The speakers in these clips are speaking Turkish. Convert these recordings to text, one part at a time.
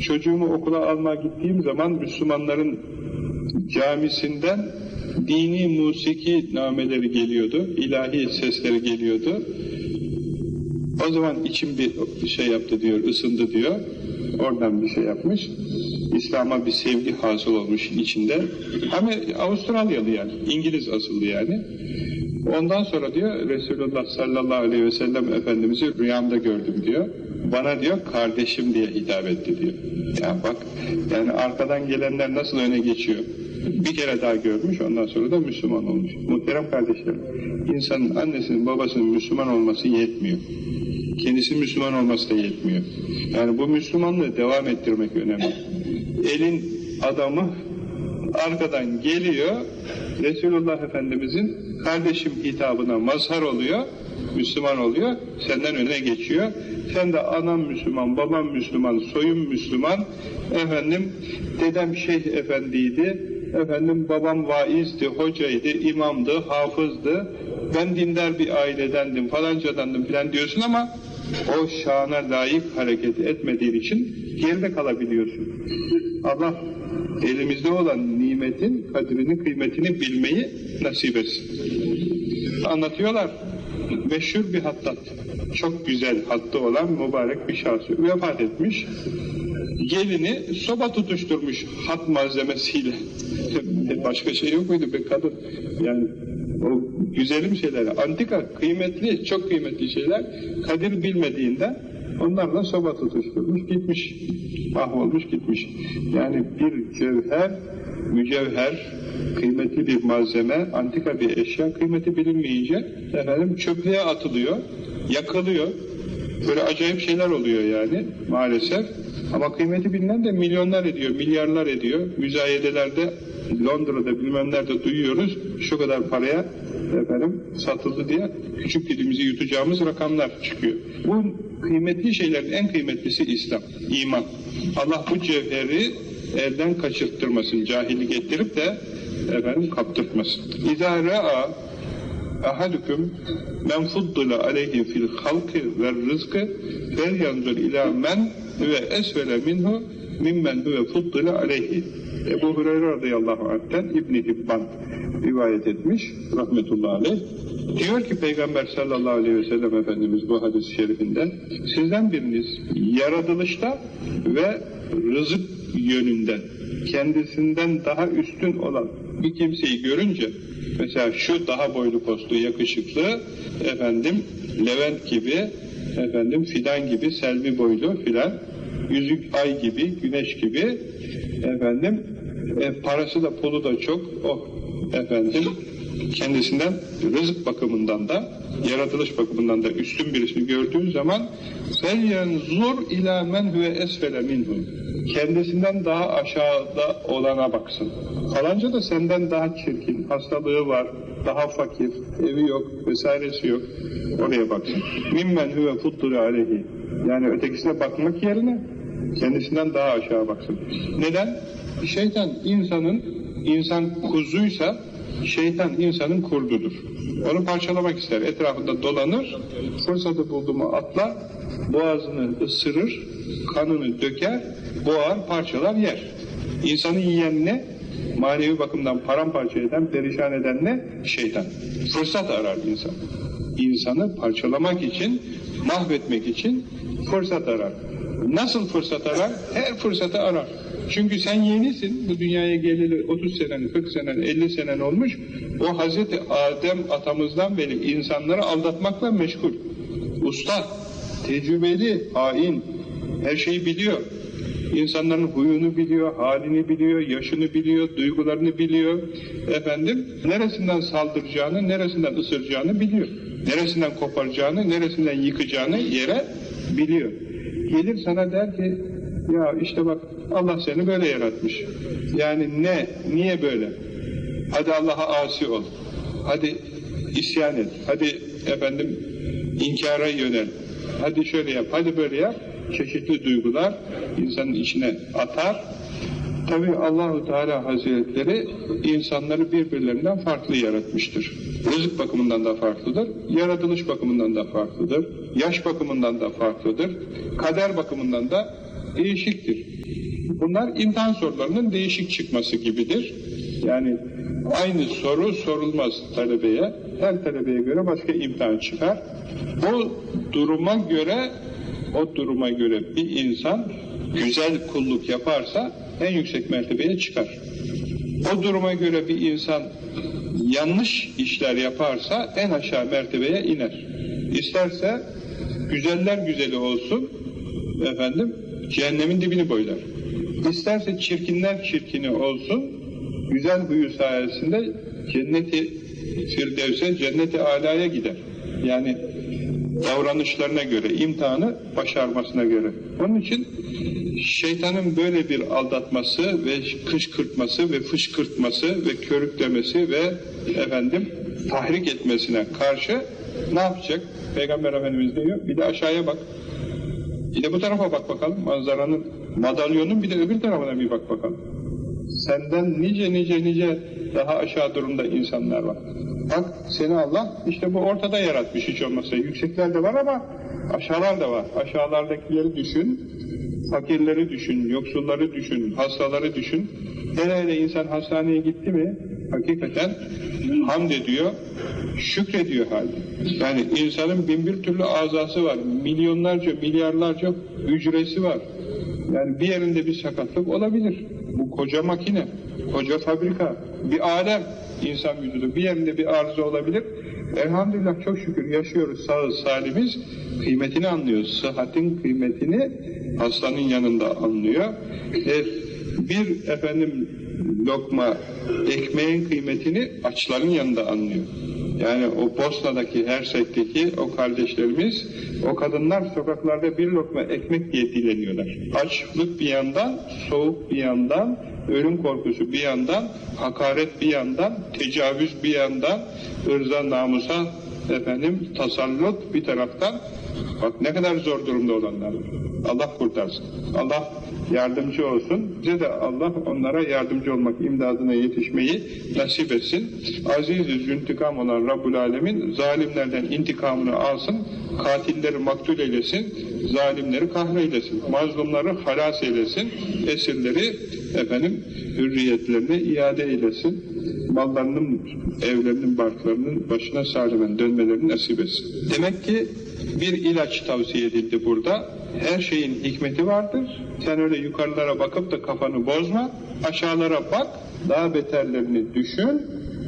çocuğumu okula almaya gittiğim zaman Müslümanların camisinden dini musiki nameleri geliyordu, ilahi sesleri geliyordu. O zaman içim bir şey yaptı diyor, ısındı diyor. Oradan bir şey yapmış. İslam'a bir sevgi hasıl olmuş içinde. Ama Avustralyalı yani, İngiliz asıllı yani. Ondan sonra diyor, Resulullah sallallahu aleyhi ve sellem Efendimiz'i rüyamda gördüm diyor. Bana diyor, kardeşim diye hitap etti diyor. Ya bak, yani arkadan gelenler nasıl öne geçiyor. Bir kere daha görmüş, ondan sonra da Müslüman olmuş. Muhterem kardeşlerim, insanın annesinin babasının Müslüman olması yetmiyor. Kendisi Müslüman olması da yetmiyor. Yani bu Müslümanlığı devam ettirmek önemli. Elin adamı arkadan geliyor, Resulullah Efendimizin kardeşim hitabına mazhar oluyor, Müslüman oluyor, senden öne geçiyor. Sen de anam Müslüman, babam Müslüman, soyum Müslüman, efendim dedem şeyh efendiydi, efendim babam vaizdi, hocaydı, imamdı, hafızdı, ben dindar bir ailedendim, falancadandım filan diyorsun ama o şana layık hareket etmediğin için geride kalabiliyorsun. Allah elimizde olan nimetin kadrini, kıymetini bilmeyi nasip etsin. Anlatıyorlar, meşhur bir hattat, çok güzel hattı olan mübarek bir şahs vefat etmiş. Gelini soba tutuşturmuş hat malzemesiyle. Başka şey yok muydu be kadın? Yani o güzelim şeyler, antika, kıymetli, çok kıymetli şeyler, kadir bilmediğinde onlarla soba tutuşturmuş, gitmiş, mahvolmuş gitmiş. Yani bir cevher, mücevher, kıymetli bir malzeme, antika bir eşya, kıymeti bilinmeyince efendim çöplüğe atılıyor, yakılıyor. Böyle acayip şeyler oluyor yani maalesef. Ama kıymeti bilinen de milyonlar ediyor, milyarlar ediyor. Müzayedelerde, Londra'da bilmem nerede duyuyoruz, şu kadar paraya efendim satıldı diye küçük dilimizi yutacağımız rakamlar çıkıyor. Bu kıymetli şeylerin en kıymetlisi İslam, iman. Allah bu cevheri elden kaçırttırmasın, cahillik ettirip de efendim kaptırtmasın. İzâ re'a ahadukum men fuddila aleyhi fil halki ve rızkı fel yanzur ila men ve esvele minhu mimmen huve fuddila aleyhi. Ebu Hureyre radıyallahu anh'ten İbn-i Hibban rivayet etmiş rahmetullahi aleyh. Diyor ki Peygamber sallallahu aleyhi ve sellem Efendimiz bu hadis-i şerifinde, sizden biriniz yaratılışta ve rızık yönünden kendisinden daha üstün olan bir kimseyi görünce, mesela şu daha boylu postlu, yakışıklı, efendim Levent gibi, efendim fidan gibi, selvi boylu filan, yüzük ay gibi, güneş gibi, efendim parası da pulu da çok, efendim kendisinden rızık bakımından da, yaratılış bakımından da üstün birisini gördüğün zaman فَلْيَنْزُرْ اِلَى مَنْ هُوَ اَسْفَلَ مِنْهُ, kendisinden daha aşağıda olana baksın. Falanca da senden daha çirkin, hastalığı var, daha fakir, evi yok, vesairesi yok, oraya baksın. مِمَّنْ هُوَ فُطُّرَ عَلَيْهِ, yani ötekisine bakmak yerine kendisinden daha aşağı baksın. Neden? Şeytan insan kuzuysa, şeytan insanın kurdudur. Onu parçalamak ister, etrafında dolanır, fırsatı buldu mu atlar, boğazını ısırır, kanını döker, boğar, parçalar, yer. İnsanı yiyen ne? Manevi bakımdan paramparça eden, perişan eden ne? Şeytan. Fırsat arar insan. İnsanı parçalamak için, mahvetmek için fırsat arar. Nasıl fırsat arar? Her fırsatı arar. Çünkü sen yenisin, bu dünyaya geleli 30 senen, 40 senen, 50 senen olmuş, o Hazreti Adem atamızdan beri insanları aldatmakla meşgul. Usta, tecrübeli, hain, her şeyi biliyor. İnsanların huyunu biliyor, halini biliyor, yaşını biliyor, duygularını biliyor. Efendim, neresinden saldıracağını, neresinden ısıracağını biliyor. Neresinden koparacağını, neresinden yıkacağını yere biliyor. Gelir sana der ki, ya işte bak Allah seni böyle yaratmış. Yani niye böyle? Hadi Allah'a asi ol. Hadi isyan et. Hadi efendim inkara yönel. Hadi şöyle yap, hadi böyle yap. Çeşitli duygular insanın içine atar. Tabi Allah-u Teala Hazretleri insanları birbirlerinden farklı yaratmıştır. Rızık bakımından da farklıdır, yaratılış bakımından da farklıdır, yaş bakımından da farklıdır, kader bakımından da değişiktir. Bunlar imtihan sorularının değişik çıkması gibidir. Yani aynı soru sorulmaz talebeye. Her talebeye göre başka imtihan çıkar. O duruma göre bir insan güzel kulluk yaparsa en yüksek mertebeye çıkar. O duruma göre bir insan yanlış işler yaparsa en aşağı mertebeye iner. İsterse güzeller güzeli olsun, cehennemin dibini boylar. İsterse çirkinler çirkini olsun, güzel huyu sayesinde cenneti firdevse, cenneti alaya gider. Yani davranışlarına göre, imtihanı başarmasına göre. Onun için şeytanın böyle bir aldatması ve kışkırtması ve fışkırtması ve körüklemesi ve tahrik etmesine karşı ne yapacak? Peygamber Efendimiz diyor, bir de aşağıya bak. Bir de bu tarafa bak bakalım. Manzaranın, madalyonun bir de öbür tarafına bir bak bakalım. Senden nice daha aşağı durumda insanlar var. Bak seni Allah işte bu ortada yaratmış hiç olmazsa. Yüksekler de var ama aşağılar da var. Aşağılardakileri düşün, fakirleri düşün, yoksulları düşün, hastaları düşün. Hele insan hastaneye gitti mi hakikaten hamd ediyor, şükrediyor halde. Yani insanın bin bir türlü azası var. Milyonlarca, milyarlarca hücresi var. Yani bir yerinde bir sakatlık olabilir. Bu koca makine, koca fabrika, bir alem insan vücudu. Bir yerinde bir arıza olabilir. Elhamdülillah çok şükür yaşıyoruz, sağız, salimiz. Kıymetini anlıyoruz. Sıhhatin kıymetini hastanın yanında anlıyor. Bir lokma ekmeğin kıymetini açların yanında anlıyor. Yani o Bosna'daki, Hersek'teki o kardeşlerimiz, o kadınlar sokaklarda bir lokma ekmek diye dileniyorlar. Açlık bir yandan, soğuk bir yandan, ölüm korkusu bir yandan, hakaret bir yandan, tecavüz bir yandan, ırza, namusa, tasallut bir taraftan. Bak ne kadar zor durumda olanlar var. Allah kurtarsın. Allah yardımcı olsun. Bize de Allah onlara yardımcı olmak, imdadına yetişmeyi nasip etsin. Aziz-i Züntikam olan Rabbul Alemin zalimlerden intikamını alsın, katilleri maktul eylesin, zalimleri kahreylesin, mazlumları halas eylesin, esirleri hürriyetlerine iade eylesin, mallarının, evlerinin, barklarının başına salimen dönmelerini nasip etsin. Demek ki bir ilaç tavsiye edildi burada. Her şeyin hikmeti vardır. Sen öyle yukarılara bakıp da kafanı bozma. Aşağılara bak, daha beterlerini düşün.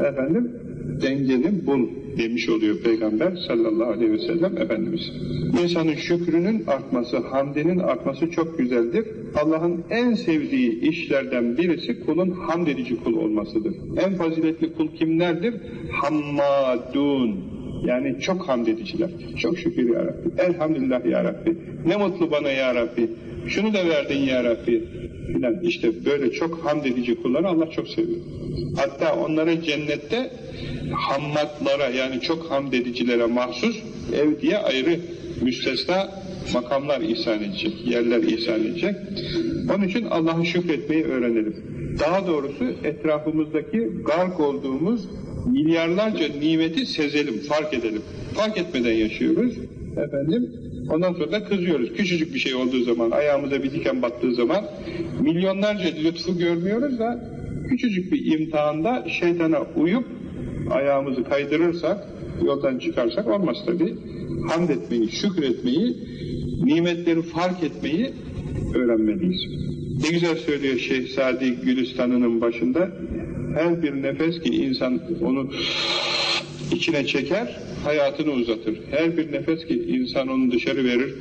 Dengeni bul demiş oluyor Peygamber sallallahu aleyhi ve sellem Efendimiz. İnsanın şükrünün artması, hamdinin artması çok güzeldir. Allah'ın en sevdiği işlerden birisi kulun hamd edici kul olmasıdır. En faziletli kul kimlerdir? Hammadun. Yani çok hamd ediciler. Çok şükür ya Rabbi. Elhamdülillah ya Rabbi. Ne mutlu bana ya Rabbi. Şunu da verdin ya Rabbi. Filan. İşte böyle çok hamd edici kulları Allah çok seviyor. Hatta onlara cennette hammatlara yani çok hamd edicilere mahsus ev diye ayrı müstesna makamlar ihsan edecek, yerler ihsan edecek. Onun için Allah'a şükretmeyi öğrenelim. Daha doğrusu etrafımızdaki gark olduğumuz milyarlarca nimeti sezelim, fark edelim. Fark etmeden yaşıyoruz. Ondan sonra da kızıyoruz. Küçücük bir şey olduğu zaman, ayağımıza bir diken battığı zaman milyonlarca lütfu görmüyoruz da küçücük bir imtihanda şeytana uyup ayağımızı kaydırırsak, yoldan çıkarsak olmaz tabii. Hamd etmeyi, şükretmeyi, nimetleri fark etmeyi öğrenmeliyiz. Ne güzel söylüyor Şeyh Sadi Gülistanı'nın başında. Her bir nefes ki insan onu içine çeker, hayatını uzatır. Her bir nefes ki insan onu dışarı verir,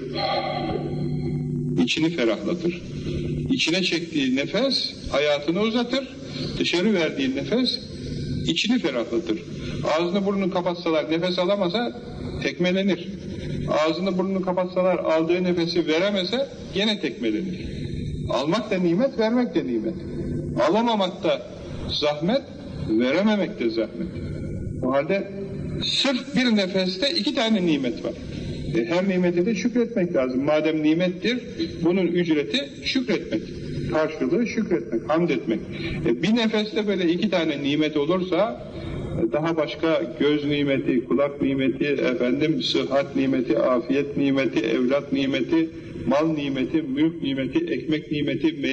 içini ferahlatır. İçine çektiği nefes hayatını uzatır, dışarı verdiği nefes içini ferahlatır. Ağzını burnunu kapatsalar nefes alamasa tekmelenir. Ağzını burnunu kapatsalar aldığı nefesi veremese gene tekmelenir. Almak da nimet, vermek de nimet. Alamamak da zahmet, verememek de zahmet. O halde sırf bir nefeste iki tane nimet var. Her nimete de şükretmek lazım. Madem nimettir, bunun ücreti şükretmek. Karşılığı şükretmek, hamd etmek. Bir nefeste böyle iki tane nimet olursa, daha başka göz nimeti, kulak nimeti, sıhhat nimeti, afiyet nimeti, evlat nimeti, mal nimeti, mülk nimeti, ekmek nimeti,